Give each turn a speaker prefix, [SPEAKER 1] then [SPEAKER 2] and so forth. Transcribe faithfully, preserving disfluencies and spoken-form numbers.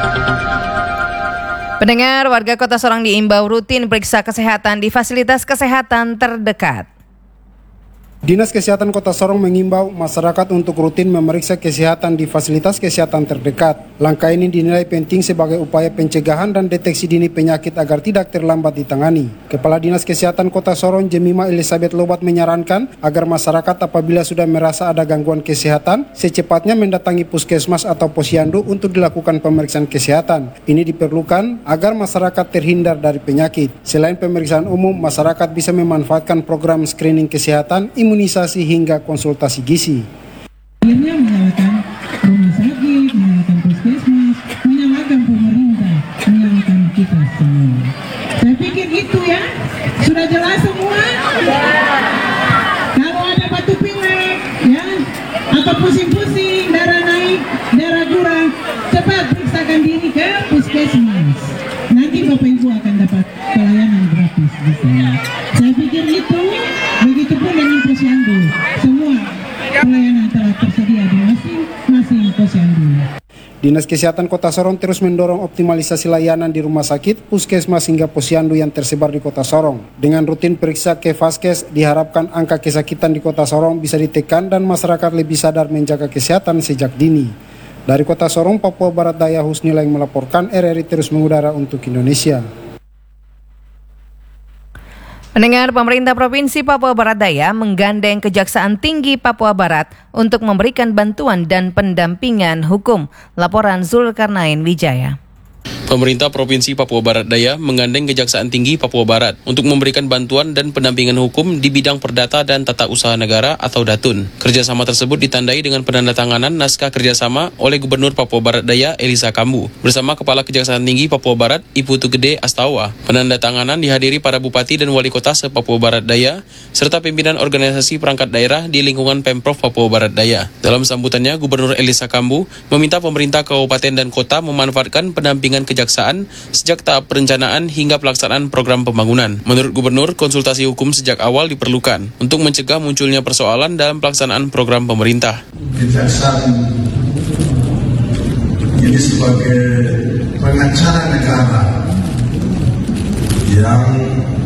[SPEAKER 1] Pendengar, warga Kota Sorong diimbau rutin periksa kesehatan di fasilitas kesehatan terdekat.
[SPEAKER 2] Dinas Kesehatan Kota Sorong mengimbau masyarakat untuk rutin memeriksa kesehatan di fasilitas kesehatan terdekat. Langkah ini dinilai penting sebagai upaya pencegahan dan deteksi dini penyakit agar tidak terlambat ditangani. Kepala Dinas Kesehatan Kota Sorong, Jemima Elizabeth Lobat, menyarankan agar masyarakat apabila sudah merasa ada gangguan kesehatan, secepatnya mendatangi puskesmas atau posyandu untuk dilakukan pemeriksaan kesehatan. Ini diperlukan agar masyarakat terhindar dari penyakit. Selain pemeriksaan umum, masyarakat bisa memanfaatkan program screening kesehatan, imunisasi hingga konsultasi gizi.
[SPEAKER 3] Akhirnya menyalahkan rumah sakit, menyalahkan puskesmas, menyalahkan pemerintah, menyalahkan kita semua. Saya pikir itu ya, sudah jelas semua. Kalau ada batu pilek, ya, atau pusing-pusing, darah naik, darah kurang, cepat periksakan diri ke puskesmas. Nanti Bapak Ibu akan dapat pelayanan gratis di sana. Saya pikir itu, begitupun dengan posyandu. Semua pelayanan telah tersedia di masing-masing posyandu.
[SPEAKER 2] Dinas Kesehatan Kota Sorong terus mendorong optimalisasi layanan di rumah sakit, puskesmas hingga posyandu yang tersebar di Kota Sorong. Dengan rutin periksa ke Vaskes, diharapkan angka kesakitan di Kota Sorong bisa ditekan dan masyarakat lebih sadar menjaga kesehatan sejak dini. Dari Kota Sorong, Papua Barat Daya, Husnila yang melaporkan. R R I terus mengudara untuk Indonesia.
[SPEAKER 1] Pendengar, pemerintah Provinsi Papua Barat Daya menggandeng Kejaksaan Tinggi Papua Barat untuk memberikan bantuan dan pendampingan hukum. Laporan Zulkarnain Wijaya.
[SPEAKER 4] Pemerintah Provinsi Papua Barat Daya menggandeng Kejaksaan Tinggi Papua Barat untuk memberikan bantuan dan pendampingan hukum di bidang perdata dan tata usaha negara atau Datun. Kerjasama tersebut ditandai dengan penandatanganan naskah kerjasama oleh Gubernur Papua Barat Daya Elisa Kambu bersama Kepala Kejaksaan Tinggi Papua Barat Ibu Tugede Astawa. Penandatanganan dihadiri para bupati dan wali kota se-Papua Barat Daya serta pimpinan organisasi perangkat daerah di lingkungan Pemprov Papua Barat Daya. Dalam sambutannya, Gubernur Elisa Kambu meminta pemerintah kabupaten dan kota memanfaatkan pendampingan kejaksaan sejak tahap perencanaan hingga pelaksanaan program pembangunan. Menurut Gubernur, konsultasi hukum sejak awal diperlukan untuk mencegah munculnya persoalan dalam pelaksanaan program pemerintah.
[SPEAKER 5] Kejaksaan ini sebagai pengacara negara yang